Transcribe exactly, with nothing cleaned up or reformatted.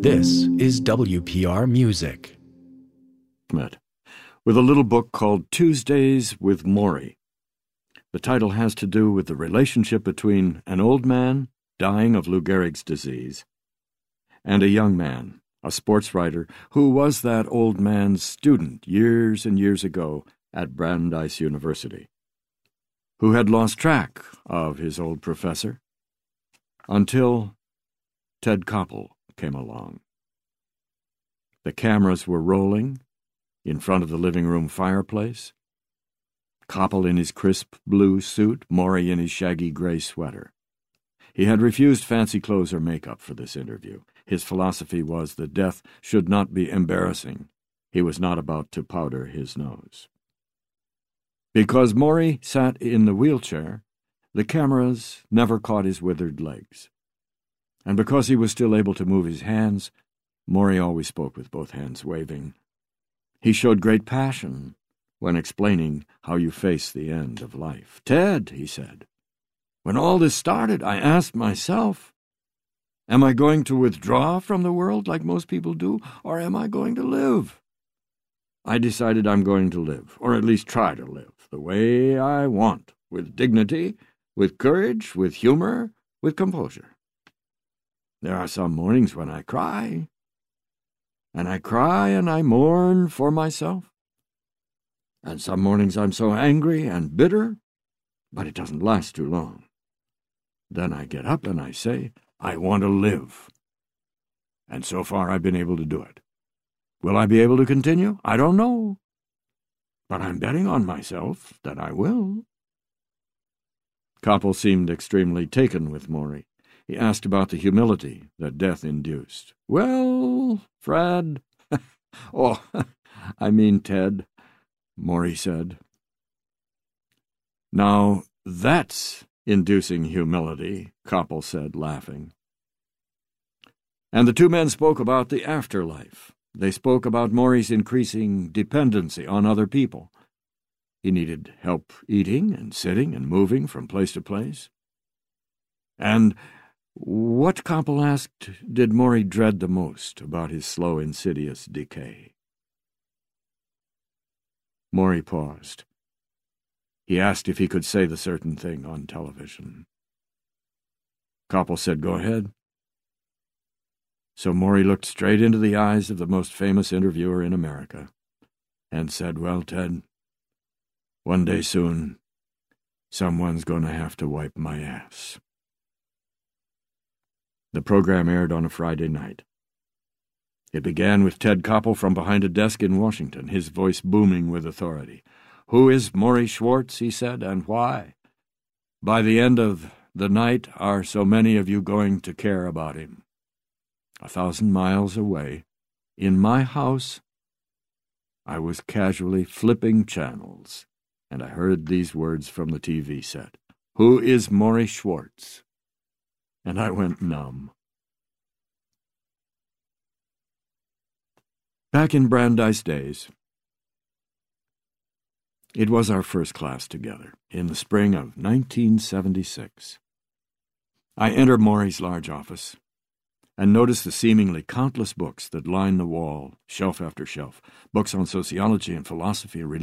This is W P R Music. With a little book called Tuesdays with Maury. The title has to do with the relationship between an old man dying of Lou Gehrig's disease and a young man, a sports writer, who was that old man's student years and years ago at Brandeis University, who had lost track of his old professor until Ted Koppel came along. The cameras were rolling in front of the living room fireplace. Koppel in his crisp blue suit, Maury in his shaggy gray sweater. He had refused fancy clothes or makeup for this interview. His philosophy was that death should not be embarrassing. He was not about to powder his nose. Because Maury sat in the wheelchair, the cameras never caught his withered legs. And because he was still able to move his hands, Maury always spoke with both hands waving. He showed great passion when explaining how you face the end of life. "Ted," he said, "when all this started, I asked myself, am I going to withdraw from the world like most people do, or am I going to live? I decided I'm going to live, or at least try to live, the way I want, with dignity, with courage, with humor, with composure. There are some mornings when I cry, and I cry and I mourn for myself. And some mornings I'm so angry and bitter, but it doesn't last too long. Then I get up and I say, I want to live. And so far I've been able to do it. Will I be able to continue? I don't know. But I'm betting on myself that I will." Koppel seemed extremely taken with Maury. He asked about the humility that death induced. "Well, Fred, oh, I mean Ted," Maury said. "Now, that's inducing humility," Koppel said, laughing. And the two men spoke about the afterlife. They spoke about Maury's increasing dependency on other people. He needed help eating and sitting and moving from place to place. And what, Koppel asked, did Maury dread the most about his slow, insidious decay? Maury paused. He asked if he could say the certain thing on television. Koppel said, "Go ahead." So Maury looked straight into the eyes of the most famous interviewer in America and said, "Well, Ted, one day soon, someone's going to have to wipe my ass." The program aired on a Friday night. It began with Ted Koppel from behind a desk in Washington, his voice booming with authority. "Who is Maury Schwartz," he said, "and why? By the end of the night, are so many of you going to care about him? A thousand miles away, in my house, I was casually flipping channels, and I heard these words from the T V set. 'Who is Maury Schwartz?' And I went numb." Back in Brandeis days, it was our first class together, in the spring of nineteen seventy-six. I entered Maury's large office and noticed the seemingly countless books that lined the wall, shelf after shelf, books on sociology and philosophy, religion,